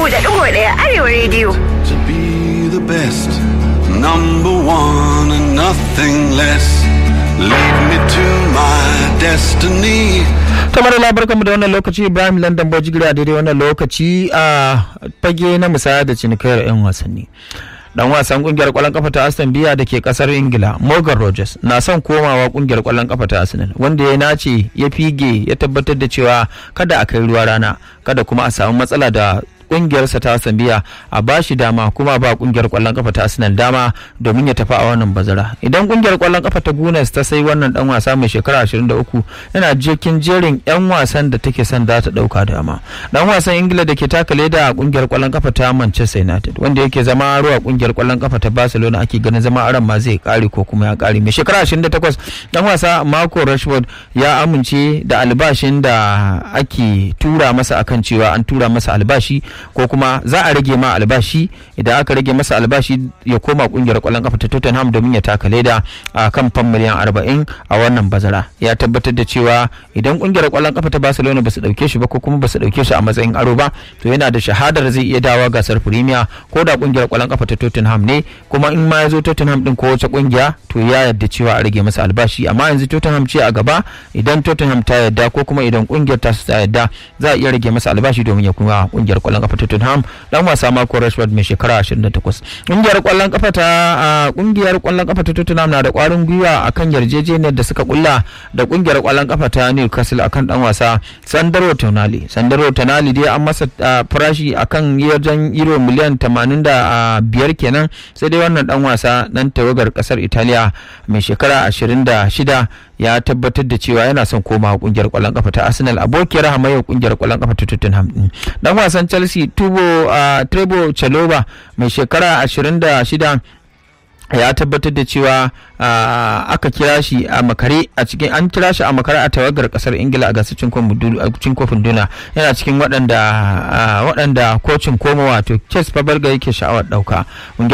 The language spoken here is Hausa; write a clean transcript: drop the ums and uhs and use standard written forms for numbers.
93.1 Arewa Radio. To be the best, number one and nothing less. Lead me to my destiny. Kamar labarkanmu da wannan lokaci Ibrahim London Bojigiri a daidai wannan lokaci a fage na musaya da cinikayyar 'yan wasanni. Dan wasan kungiyar kwallon kafa ta Aston Villa da ke kasar Ingila, Morgan Rogers, na son komawa kungiyar kwallon kafa ta Arsenal, wanda ya nace ya fige ya tabbatar da cewa kada a kai ruwa rana, kada kuma a samu matsala da kungiyarsa ta Aston Villa a bashi dama kuma ba kungiyar kwallon kafa ta Arsenal dama domin ya tafi a wannan bazara. Idan kungiyar kwallon kafa ta Gunners ta sai wannan dan wasa mai shekara 23 yana jikin jerin yan wasan da take son za ta dauka dama. Dan wasan Ingila da ke taka leda a kungiyar kwallon kafa ta Manchester United, wanda yake zama aro a kungiyar kwallon kafa ta Barcelona, ake ganin zama aron ma zai kare ko kuma ya kare. Mai shekara 28 dan wasa Marco Rashford ya amince da albashin da ake tura masa akan cewa an tura masa albashi ko kuma za a rage ma albashi. Idan aka rage masa albashi ya koma kungiyar kwallon kafa ta Tottenham domin ya taka leda a kan fam miliyan 40 a wannan bazara. Ya tabbatar da cewa idan kungiyar kwallon kafa ta Barcelona ba su dauke shi ba ko kuma ba su dauke shi a matsayin aro ba, to yana da shahadar zai iya dawa gasar Premier ko da kungiyar kwallon kafa ta Tottenham ne. Kuma in ma ya zo Tottenham din ko wace kungiya, to ya yarda cewa a rage masa albashi. Amma yanzu Tottenham ce a gaba. Idan Tottenham ta yarda ko kuma idan kungiyar ta yarda, za a iya rage masa albashi domin ya kuma kungiyar kwallon kafa ta Tottenham. Dan wasa Marco Rashford mai shekara 28. Kungiyar kwallon kafa ta Tottenham na da kwarin gwiwa akan yarjejeniyar da suka kulla da kungiyar kwallon kafa ta Newcastle akan dan wasa Sandro Tonali. Sandro Tonali dai an masa farashi akan yarjan euro miliyan 85 kenan. Sai dai wannan dan wasa dan tawagar kasar Italiya mai shekara 26 ya tabbatar da cewa yana son komawa kungiyar kwallon kafa ta Arsenal, abokiyar hamayyar kungiyar kwallon kafa ta Tottenham din. Dan wasan Chelsea Trevor Chalobah mai shekara 26 ya tabbatar da cewa aka kira shi a makare an kira shi a makare a tawagar kasar Ingila a gasar cin kofin duniya. Yana cikin waɗanda kocin koma wato Cesc Fabregas yake sha'awar ɗauka.